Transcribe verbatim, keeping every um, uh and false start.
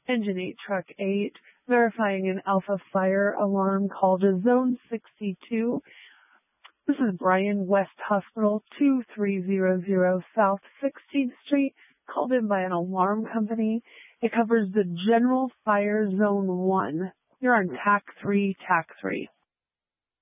Engine eight, Truck eight, verifying an Alpha Fire alarm call to Zone sixty-two. This is Bryan West Hospital, two three zero zero South sixteenth Street, called in by an alarm company. It covers the General Fire Zone one. You're on T A C three, T A C three.